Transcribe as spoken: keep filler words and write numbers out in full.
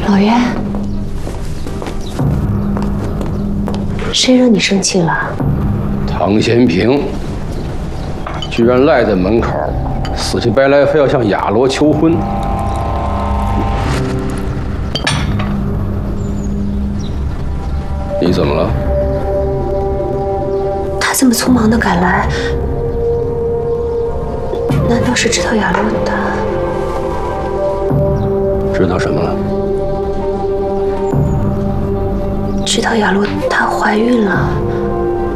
老袁，谁惹你生气了？ 唐贤平居然赖在门口，死乞白赖，非要向雅罗求婚。你怎么了？ 他这么匆忙的赶来，难道是知道雅洛的？ 知道什么了？ 知道雅洛她怀孕了。